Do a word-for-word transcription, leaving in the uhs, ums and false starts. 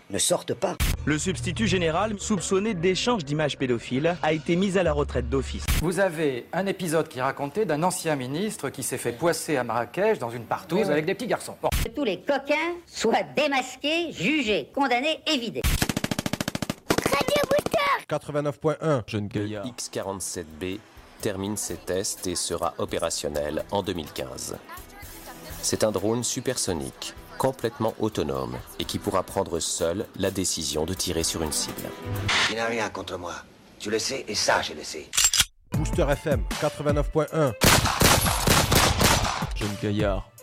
ne sortent pas. Le substitut général, soupçonné d'échange d'images pédophiles, a été mis à la retraite d'office. Vous avez un épisode qui racontait d'un ancien ministre qui s'est fait poisser à Marrakech dans une partouze oui, avec des petits garçons. Bon. Que tous les coquins soient démasqués, jugés, condamnés et vidés. quatre-vingt-neuf point un. Jeune gaillard. Le X quarante-sept B termine ses tests et sera opérationnel en deux mille quinze. C'est un drone supersonique, complètement autonome et qui pourra prendre seul la décision de tirer sur une cible. Il n'a rien contre moi. Tu le sais et ça, je le sais. Booster F M quatre-vingt-neuf point un. Jeune gaillard.